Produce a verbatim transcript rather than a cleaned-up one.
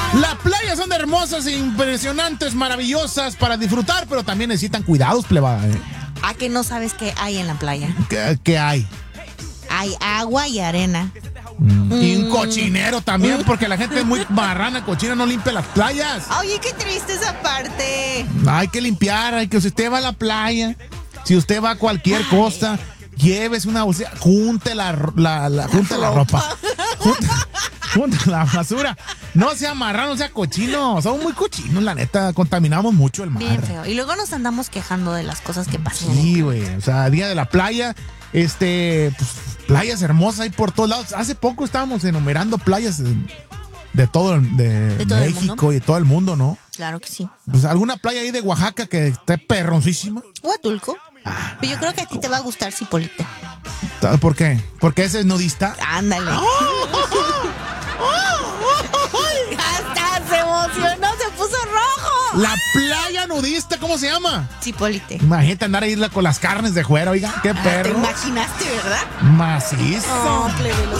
Las playas son hermosas, impresionantes, maravillosas para disfrutar, pero también necesitan cuidados, plebada. ¿eh? ¿A que no sabes qué hay en la playa? ¿Qué, qué hay? Hay agua y arena. Mm. Y un cochinero también, porque la gente es muy marrana, cochina, no limpia las playas. Oye, qué triste esa parte. Hay que limpiar, hay que, si usted va a la playa, si usted va a cualquier Ay. cosa, llévese una bolsilla, junte la, la, la, junte la ropa, junte, junte la basura. No sea marrano, no sea cochino. Somos muy cochinos, la neta. Contaminamos mucho el mar. Bien feo. Y luego nos andamos quejando de las cosas que pasan. Sí, güey. O sea, día de la playa, este, pues, playas hermosas ahí por todos lados. Hace poco estábamos enumerando playas de, de todo, de, ¿De todo México y de todo el mundo, ¿no? Claro que sí. Pues alguna playa ahí de Oaxaca que esté perroncísima. Huatulco. Ah. Pero yo creo que a ti te va a gustar Cipolite. ¿Por qué? ¿Porque ese es nudista? Ándale. Hasta se emocionó, se puso rojo. La playa nudista, ¿cómo se llama? Cipolite. Imagínate andar ahí con las carnes de fuera, oiga, qué perro. Ah, te imaginaste, ¿verdad? Macizo. Oh,